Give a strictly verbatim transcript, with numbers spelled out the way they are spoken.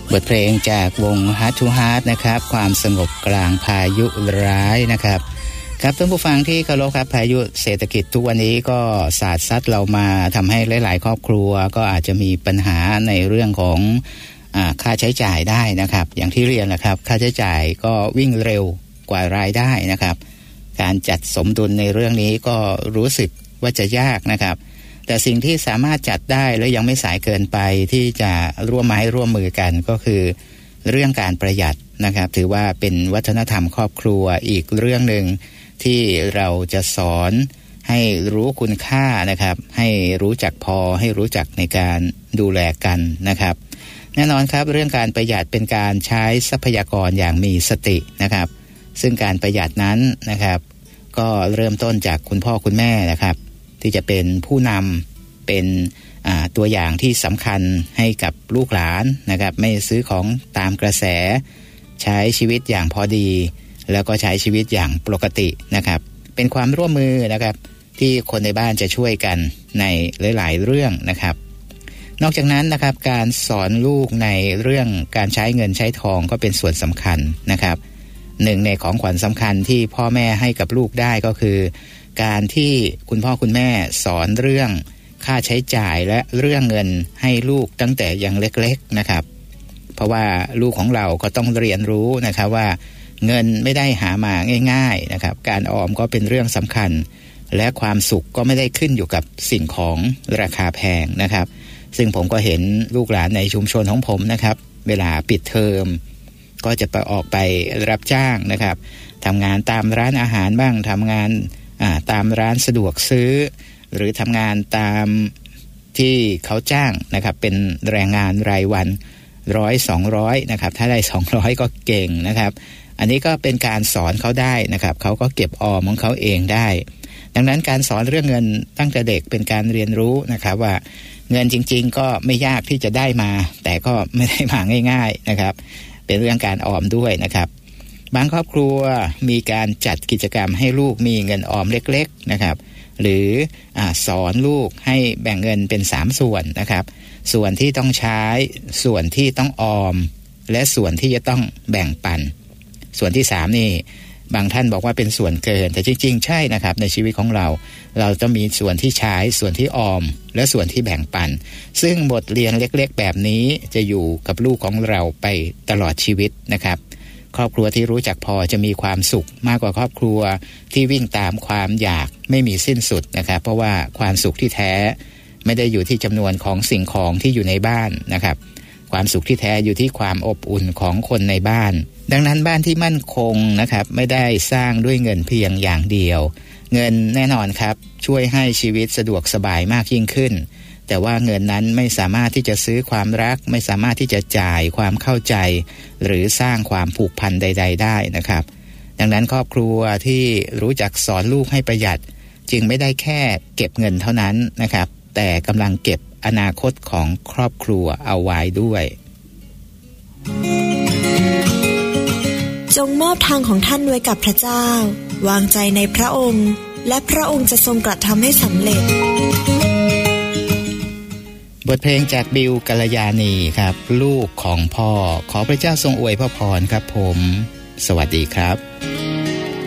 บทเพลงจากวง Heart to Heart นะครับความสงบกลางพายุร้ายนะครับครับท่านผู้ฟังที่เคารพครับพายุเศรษฐกิจทุกวันนี้ก็สาดซัดเรามาทำให้หลายๆครอบครัวก็อาจจะมีปัญหาในเรื่องของอ่าค่าใช้จ่ายได้นะครับอย่างที่เรียนนะครับค่าใช้จ่ายก็วิ่งเร็วกว่ารายได้นะครับการจัดสมดุลในเรื่องนี้ก็รู้สึกว่าจะยากนะครับแต่สิ่งที่สามารถจัดได้และยังไม่สายเกินไปที่จะร่วมไม้ร่วมมือกันก็คือเรื่องการประหยัดนะครับถือว่าเป็นวัฒนธรรมครอบครัวอีกเรื่องนึงที่เราจะสอนให้รู้คุณค่านะครับให้รู้จักพอให้รู้จักในการดูแลกันนะครับแน่นอนครับเรื่องการประหยัดเป็นการใช้ทรัพยากรอย่างมีสตินะครับซึ่งการประหยัดนั้นนะครับก็เริ่มต้นจากคุณพ่อคุณแม่นะครับที่จะเป็นผู้นำเป็นตัวอย่างที่สำคัญให้กับลูกหลานนะครับไม่ซื้อของตามกระแสใช้ชีวิตอย่างพอดีแล้วก็ใช้ชีวิตอย่างปกตินะครับเป็นความร่วมมือนะครับที่คนในบ้านจะช่วยกันในหลายๆเรื่องนะครับนอกจากนั้นนะครับการสอนลูกในเรื่องการใช้เงินใช้ทองก็เป็นส่วนสำคัญนะครับหนึ่งในของขวัญสำคัญที่พ่อแม่ให้กับลูกได้ก็คือการที่คุณพ่อคุณแม่สอนเรื่องค่าใช้จ่ายและเรื่องเงินให้ลูกตั้งแต่ยังเล็กๆนะครับเพราะว่าลูกของเราก็ต้องเรียนรู้นะครับว่าเงินไม่ได้หามาง่ายๆนะครับการออมก็เป็นเรื่องสำคัญและความสุขก็ไม่ได้ขึ้นอยู่กับสิ่งของราคาแพงนะครับซึ่งผมก็เห็นลูกหลานในชุมชนของผมนะครับเวลาปิดเทอมก็จะไปออกไปรับจ้างนะครับทำงานตามร้านอาหารบ้างทำงานตามร้านสะดวกซื้อหรือทำงานตามที่เขาจ้างนะครับเป็นแรงงานรายวันร้อยสองร้อยนะครับถ้าได้สองร้อยก็เก่งนะครับอันนี้ก็เป็นการสอนเขาได้นะครับเขาก็เก็บออมของเขาเองได้ดังนั้นการสอนเรื่องเงินตั้งแต่เด็กเป็นการเรียนรู้นะครับว่าเงินจริงๆก็ไม่ยากที่จะได้มาแต่ก็ไม่ได้มาง่ายๆนะครับเป็นเรื่องการออมด้วยนะครับบางครอบครัวมีการจัดกิจกรรมให้ลูกมีเงินออมเล็กๆนะครับหรืออ่าสอนลูกให้แบ่งเงินเป็นสามส่วนนะครับส่วนที่ต้องใช้ส่วนที่ต้องออมและส่วนที่จะต้องแบ่งปันส่วนที่สามนี่บางท่านบอกว่าเป็นส่วนเกินแต่จริงๆใช่นะครับในชีวิตของเราเราจะมีส่วนที่ใช้ส่วนที่ออมและส่วนที่แบ่งปันซึ่งบทเรียนเล็กๆแบบนี้จะอยู่กับลูกของเราไปตลอดชีวิตนะครับครอบครัวที่รู้จักพอจะมีความสุขมากกว่าครอบครัวที่วิ่งตามความอยากไม่มีสิ้นสุดนะครับเพราะว่าความสุขที่แท้ไม่ได้อยู่ที่จำนวนของสิ่งของที่อยู่ในบ้านนะครับความสุขที่แท้อยู่ที่ความอบอุ่นของคนในบ้านดังนั้นบ้านที่มั่นคงนะครับไม่ได้สร้างด้วยเงินเพียงอย่างเดียวเงินแน่นอนครับช่วยให้ชีวิตสะดวกสบายมากยิ่งขึ้นแต่ว่าเงินนั้นไม่สามารถที่จะซื้อความรักไม่สามารถที่จะจ่ายความเข้าใจหรือสร้างความผูกพันใดๆได้นะครับดังนั้นครอบครัวที่รู้จักสอนลูกให้ประหยัดจึงไม่ได้แค่เก็บเงินเท่านั้นนะครับแต่กำลังเก็บอนาคตของครอบครัวเอาไว้ด้วยจงมอบทางของท่านไว้กับพระเจ้าวางใจในพระองค์และพระองค์จะทรงกระทำให้สำเร็จบทเพลงจากบิวกัลยาณีครับลูกของพ่อขอพระเจ้าทรงอวยพระพรครับผมสวัสดีครับ